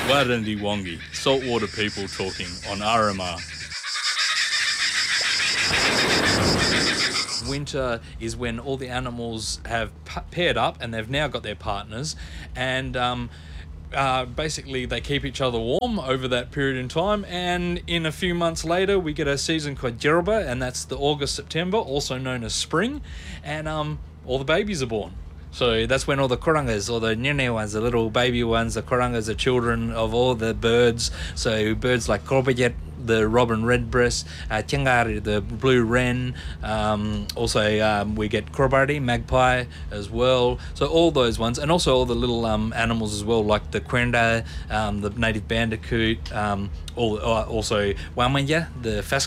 Warandi Wongi, saltwater people talking on RMR. Winter is when all the animals have paired up and they've now got their partners, and basically they keep each other warm over that period in time, and in a few months later we get a season called Jerba, and that's the August-September, also known as spring, and all the babies are born. So that's when all the korangas, or the nene ones, the little baby ones, the korangas are children of all the birds. So birds like korbayet, the robin redbreast, tiangari, the blue wren. Also, we get korobari, magpie as well. So all those ones, and also all the little animals as well, like the quenda, the native bandicoot, also wamanya, the